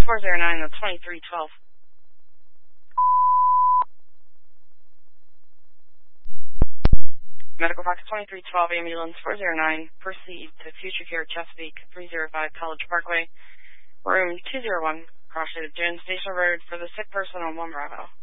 409 to 2312. Medical Box 2312, ambulance 409, proceed to Future Care Chesapeake, 305 College Parkway, room 201, cross-shaded Jones Station Road for the sick person on 1 Bravo.